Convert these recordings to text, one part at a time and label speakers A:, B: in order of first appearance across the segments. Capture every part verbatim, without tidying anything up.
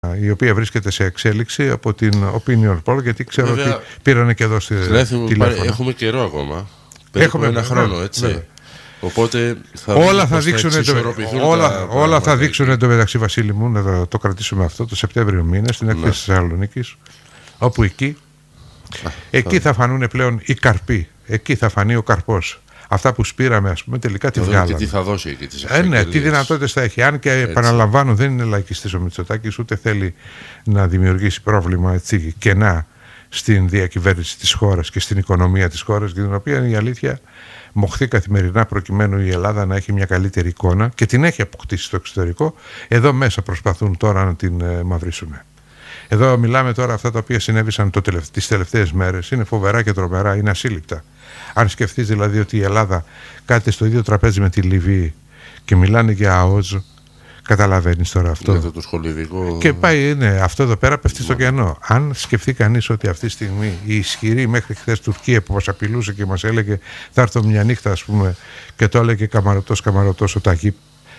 A: η οποία βρίσκεται σε εξέλιξη από την Opinion Poll, γιατί ξέρω βέβαια, ότι πήρανε και εδώ στη τηλέφωνο.
B: Έχουμε καιρό ακόμα. Έχουμε ένα χρόνο, ναι, έτσι. Βέβαια. Οπότε θα
A: όλα θα δείξουν, θα το, όλα, όλα θα δείξουν εντωμεταξύ, Βασίλη μου, να το, το κρατήσουμε αυτό το Σεπτέμβριο μήνα στην έκθεση της Θεσσαλονίκης, όπου εκεί, Α, εκεί θα... θα φανούν πλέον οι καρποί, εκεί θα φανεί ο καρπός. Αυτά που σπήραμε, ας πούμε, τελικά τη βγάλαμε.
B: Και τι θα δώσει εκεί τις
A: ε, ναι, τι δυνατότητες θα έχει. Αν και έτσι, επαναλαμβάνω, δεν είναι λαϊκιστής ο Μητσοτάκης, ούτε θέλει να δημιουργήσει πρόβλημα, έτσι, κενά στην διακυβέρνηση της χώρας και στην οικονομία της χώρας, για την οποία η αλήθεια μοχθεί καθημερινά προκειμένου η Ελλάδα να έχει μια καλύτερη εικόνα και την έχει αποκτήσει στο εξωτερικό. Εδώ μέσα προσπαθούν τώρα να την ε, μαυρίσουν. Εδώ μιλάμε τώρα αυτά τα οποία συνέβησαν το τελευ... τις τελευταίες μέρες. Είναι φοβερά και τρομερά, είναι ασύλληπτα. Αν σκεφτείς δηλαδή ότι η Ελλάδα κάθεται στο ίδιο τραπέζι με τη Λιβύη και μιλάνε για ΑΟΖ, καταλαβαίνεις τώρα αυτό.
B: Για το σχολιδικό...
A: Και πάει, είναι, αυτό εδώ πέρα πέφτει στο κενό. Αν σκεφτεί κανείς ότι αυτή τη στιγμή η ισχυρή μέχρι χθες Τουρκία που μας απειλούσε και μας έλεγε θα έρθω μια νύχτα, ας πούμε, και το έλεγε καμαρωτός καμαρωτός ο Ταγίπ.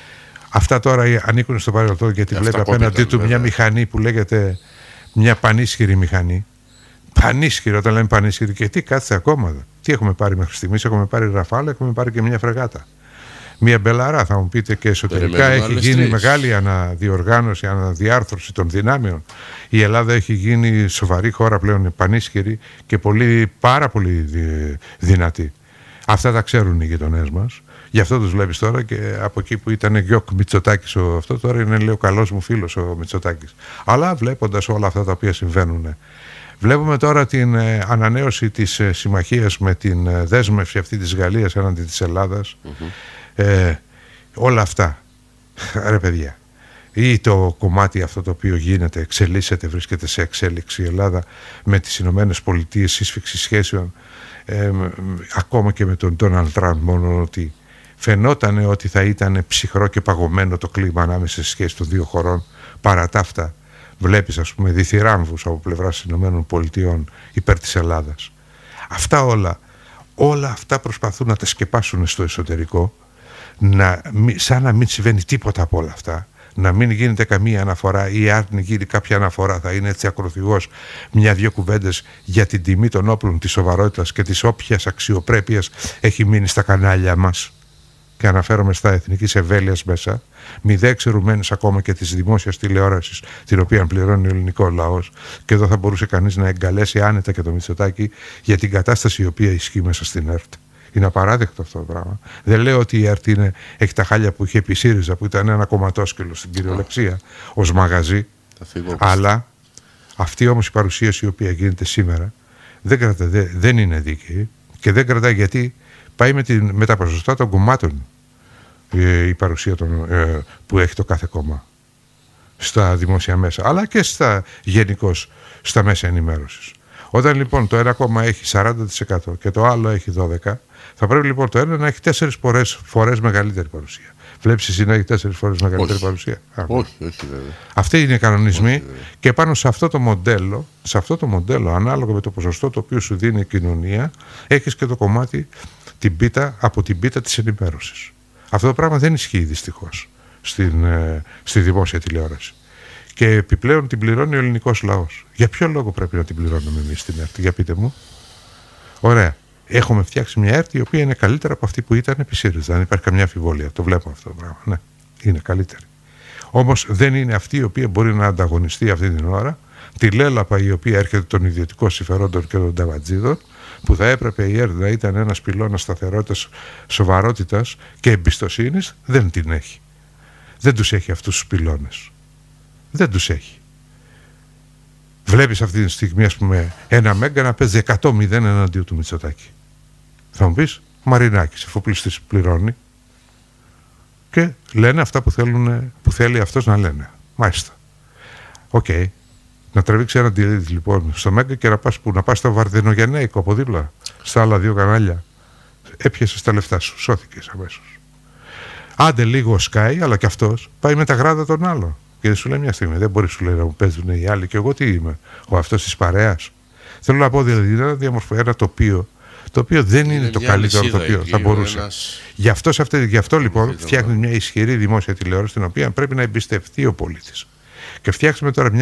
A: Αυτά τώρα ανήκουν στο παρελθόν, γιατί βλέπει απέναντί του μια μηχανή που λέγεται μια πανίσχυρη μηχανή. Πανίσχυρη, όταν λέμε πανίσχυρη, και τι κάθεται ακόμα. Τι έχουμε πάρει μέχρι στιγμής? Έχουμε πάρει Ραφάλ, έχουμε πάρει και μια φρεγάτα. Μια μπελαρά, θα μου πείτε, και εσωτερικά έχει γίνει τρεις. μεγάλη αναδιοργάνωση, αναδιάρθρωση των δυνάμεων. Η Ελλάδα έχει γίνει σοβαρή χώρα πλέον, πανίσχυρη και πολύ, πάρα πολύ δυνατή. Αυτά τα ξέρουν οι γειτονές μας. Γι' αυτό τους βλέπεις τώρα, και από εκεί που ήταν Γιώκ Μητσοτάκης ο αυτό, τώρα είναι, λέει, ο καλός μου φίλος ο Μητσοτάκης. Αλλά βλέποντας όλα αυτά τα οποία συμβαίνουν, βλέπουμε τώρα την ε, ανανέωση της ε, συμμαχίας με την ε, δέσμευση αυτή της Γαλλίας έναντι της Ελλάδας. Mm-hmm. Ε, όλα αυτά, ρε παιδιά, ή το κομμάτι αυτό το οποίο γίνεται, εξελίσσεται, βρίσκεται σε εξέλιξη η Ελλάδα με τις Ηνωμένες Πολιτείες, σύσφυξη σχέσεων, ε, ακόμα και με τον Ντόναλντ Τραμπ, μόνο ότι φαινόταν ότι θα ήταν ψυχρό και παγωμένο το κλίμα ανάμεσα στις σχέσεις των δύο χωρών. Παρά τα αυτά βλέπεις, ας πούμε, διθυράμβους από πλευράς των Ηνωμένων Πολιτειών υπέρ της Ελλάδας. Αυτά όλα, όλα αυτά προσπαθούν να τα σκεπάσουν στο εσωτερικό, να, σαν να μην συμβαίνει τίποτα από όλα αυτά, να μην γίνεται καμία αναφορά, ή αν γίνει κάποια αναφορά θα είναι έτσι ακροθυγός μια-δυο κουβέντες για την τιμή των όπλων, της σοβαρότητας και της όποιας αξιοπρέπειας έχει μείνει στα κανάλια μας. Και αναφέρομαι στα εθνικής ευέλειας μέσα, μη δε εξαιρουμένες ακόμα και της δημόσιας τηλεόρασης, την οποία πληρώνει ο ελληνικός λαός. Και εδώ θα μπορούσε κανείς να εγκαλέσει άνετα και το Μητσοτάκη για την κατάσταση η οποία ισχύει μέσα στην ΕΡΤ. Είναι απαράδεκτο αυτό το πράγμα. Δεν λέω ότι η ΕΡΤ είναι, έχει τα χάλια που είχε επί ΣΥΡΙΖΑ, που ήταν ένα κομματόσκυλο στην κυριολεξία ως μαγαζί. Αλλά αυτή όμως η παρουσίαση η οποία γίνεται σήμερα δεν, κρατά, δεν, δεν είναι δίκαιη, και δεν κρατάει γιατί πάει με, την, με τα ποσοστά των κομμάτων η παρουσία των, ε, που έχει το κάθε κόμμα στα δημόσια μέσα, αλλά και στα, γενικώς στα μέσα ενημέρωσης. Όταν λοιπόν το ένα κόμμα έχει σαράντα τοις εκατό και το άλλο έχει δώδεκα τοις εκατό, θα πρέπει λοιπόν το ένα να έχει τέσσερις φορές, φορές μεγαλύτερη παρουσία. Βλέπεις εσύ να έχει τέσσερις φορές μεγαλύτερη
B: όχι.
A: παρουσία?
B: Όχι, όχι βέβαια.
A: Αυτοί είναι οι κανονισμοί, όχι, και πάνω σε αυτό το μοντέλο, σε αυτό το μοντέλο, ανάλογα με το ποσοστό το οποίο σου δίνει η κοινωνία, έχεις και το κομμάτι, την πίτα, από την πίτα της ενημέρωσης. Αυτό το πράγμα δεν ισχύει δυστυχώς στην, ε, στη δημόσια τηλεόραση. Και επιπλέον την πληρώνει ο ελληνικός λαός. Για ποιο λόγο πρέπει να την πληρώνουμε εμείς την ΕΡΤ? Για πείτε μου. Ωραία. Έχουμε φτιάξει μια ΕΡΤ η οποία είναι καλύτερα από αυτή που ήταν επί ΣΥΡΙΖΑ. Δεν υπάρχει καμιά αμφιβολία. Το βλέπουμε αυτό το πράγμα. Ναι, είναι καλύτερη. Όμως δεν είναι αυτή η οποία μπορεί να ανταγωνιστεί αυτή την ώρα τη λέλαπα η οποία έρχεται των ιδιωτικών συμφερόντων και των ταβατζίδων, που θα έπρεπε η ΕΡΤ να ήταν ένας πυλώνας σταθερότητας, σοβαρότητας και εμπιστοσύνης. Δεν την έχει. Δεν τους έχει αυτούς τους πυλώνες. Δεν τους έχει. Βλέπεις αυτή τη στιγμή, ας πούμε, ένα Μέγκα να παίζει εκατό μηδέν εναντίον του Μητσοτάκη. Θα μου πεις, Μαρινάκης, εφοπλιστής, πληρώνει. Και λένε αυτά που, θέλουν, που θέλει αυτός να λένε. Μάλιστα. Οκ. Okay. Να τραβήξει ένα delete λοιπόν στο Μέγκα και να πας, που, να πας στο Βαρδινογενέικο από δίπλα, στα άλλα δύο κανάλια. Έπιασες τα λεφτά σου, σώθηκες αμέσως. Άντε λίγο Sky, αλλά και αυτός πάει με τα γράδα των άλλων. Και σου λέει μια στιγμή, δεν μπορεί, σου λέει, να μου παίζουν οι άλλοι, και εγώ τι είμαι, ο αυτός της παρέας? Θέλω να πω δηλαδή να διαμορφωθεί ένα τοπίο, το οποίο δεν είναι, είναι το καλύτερο τοπίο. Εκεί, θα μπορούσε. Ένας... Γι' αυτό, αυτή, γι αυτό λοιπόν φτιάχνει μια ισχυρή δημόσια τηλεόραση, την οποία πρέπει να εμπιστευτεί ο πολίτης. Και φτιάξουμε τώρα μια